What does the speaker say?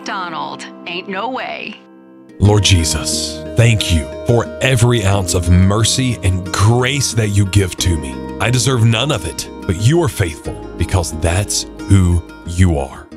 McDonald. Ain't no way. Lord Jesus, thank you for every ounce of mercy and grace that you give to me. I deserve none of it, but you are faithful because that's who you are.